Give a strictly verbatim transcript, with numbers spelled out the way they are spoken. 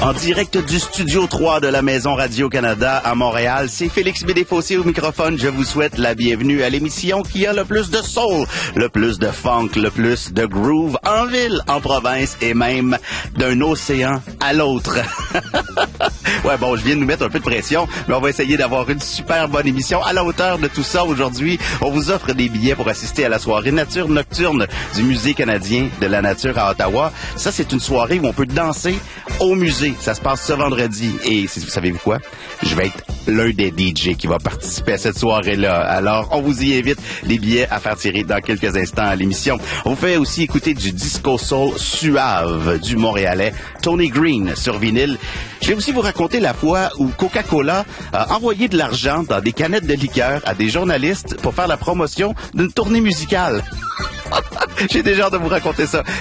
En direct du Studio trois de la Maison Radio-Canada à Montréal, c'est Félix Bédéfossé au microphone. Je vous souhaite la bienvenue à l'émission qui a le plus de soul, le plus de funk, le plus de groove en ville, en province et même d'un océan à l'autre. Ouais, bon, je viens de nous mettre un peu de pression, mais on va essayer d'avoir une super bonne émission à la hauteur de tout ça aujourd'hui. On vous offre des billets pour assister à la soirée Nature Nocturne du Musée canadien de la nature à Ottawa. Ça, c'est une soirée où on peut danser au musée. Ça se passe ce vendredi. Et savez-vous quoi? Je vais être l'un des D J qui va participer à cette soirée-là. Alors, on vous y invite. Les billets à faire tirer dans quelques instants à l'émission. On vous fait aussi écouter du disco soul suave du Montréalais Tony Green sur vinyle. Je vais aussi vous raconter la fois où Coca-Cola a envoyé de l'argent dans des canettes de liqueur à des journalistes pour faire la promotion d'une tournée musicale. J'ai déjà hâte de vous raconter ça.